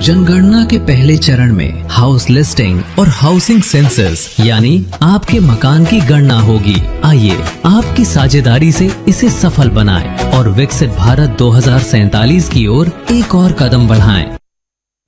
जनगणना के पहले चरण में हाउस लिस्टिंग और हाउसिंग सेंसस यानी आपके मकान की गणना होगी। आइए आपकी साझेदारी से इसे सफल बनाएं और विकसित भारत 2047 की ओर एक और कदम बढ़ाएं।